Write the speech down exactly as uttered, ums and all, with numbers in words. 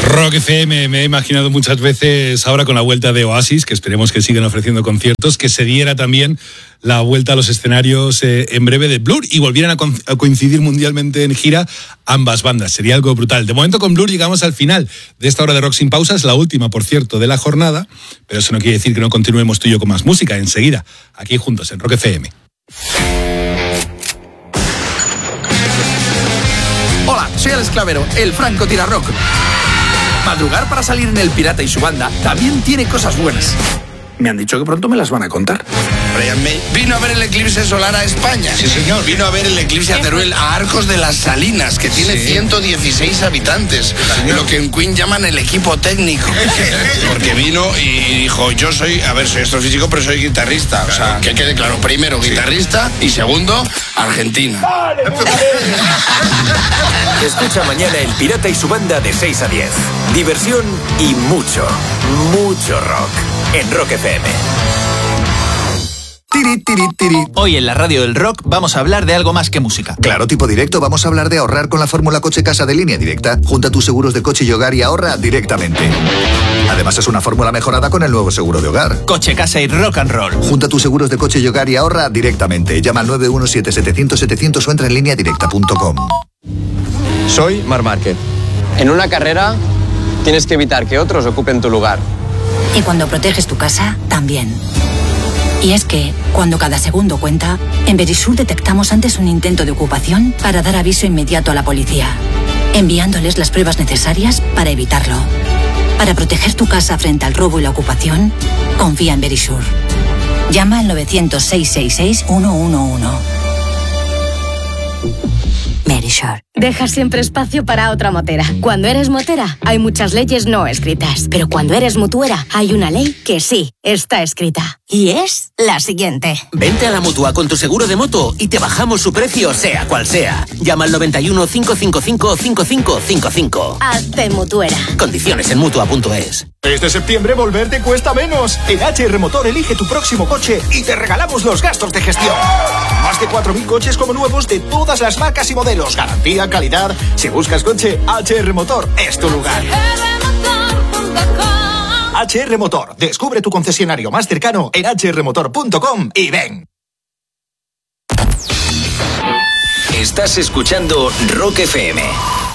Rock F M, me he imaginado muchas veces ahora con la vuelta de Oasis, que esperemos que sigan ofreciendo conciertos, que se diera también la vuelta a los escenarios eh, en breve de Blur y volvieran a, co- a coincidir mundialmente en gira ambas bandas. Sería algo brutal. De momento con Blur llegamos al final de esta hora de Rock Sin Pausas, la última, por cierto, de la jornada, pero eso no quiere decir que no continuemos tú y yo con más música. Enseguida, aquí juntos en Rock F M. Hola, soy Alex Clavero, el Franco Tirarrock. Madrugar para salir en El Pirata y su banda también tiene cosas buenas. Me han dicho que pronto me las van a contar. Brian May vino a ver el eclipse solar a España. Sí, señor. Vino a ver el eclipse a Teruel, a Arcos de las Salinas, que tiene Sí. ciento dieciséis habitantes. Lo que en Queen llaman el equipo técnico. Porque vino y dijo, yo soy, a ver, soy astrofísico, pero soy guitarrista. O sea, que quede claro, primero guitarrista y segundo, Argentina. Escucha mañana El Pirata y su banda de seis a diez. Diversión y mucho, mucho rock. En Rock F M. Tiri, tiri, tiri. Hoy en la radio del rock vamos a hablar de algo más que música. Claro, tipo directo, vamos a hablar de ahorrar con la fórmula Coche Casa de Línea Directa. Junta tus seguros de coche y hogar y ahorra directamente. Además es una fórmula mejorada con el nuevo seguro de hogar. Coche, casa y rock and roll. Junta tus seguros de coche y hogar y ahorra directamente. Llama al nueve uno siete siete cero cero siete cero cero o entra en línea directa punto com. Soy Marc Márquez. En una carrera tienes que evitar que otros ocupen tu lugar. Y cuando proteges tu casa, también. Y es que, cuando cada segundo cuenta, en Verisur detectamos antes un intento de ocupación para dar aviso inmediato a la policía, enviándoles las pruebas necesarias para evitarlo. Para proteger tu casa frente al robo y la ocupación, confía en Verisur. Llama al novecientos, seiscientos sesenta y seis, ciento once. Verisur. Deja siempre espacio para otra motera. Cuando eres motera, hay muchas leyes no escritas. Pero cuando eres mutuera, hay una ley que sí está escrita. Y es la siguiente. Vente a la Mutua con tu seguro de moto y te bajamos su precio, sea cual sea. Llama al noventa y uno, cinco cinco cinco, cinco cinco cinco cinco. Hazte mutuera. Condiciones en Mutua punto es. Este septiembre volver te cuesta menos. En H R Motor elige tu próximo coche y te regalamos los gastos de gestión. Más de cuatro mil coches como nuevos de todas las marcas y modelos. Garantía, calidad. Si buscas coche, H R Motor es tu lugar. H R Motor. Descubre tu concesionario más cercano en h r motor punto com y ven. Estás escuchando Rock F M.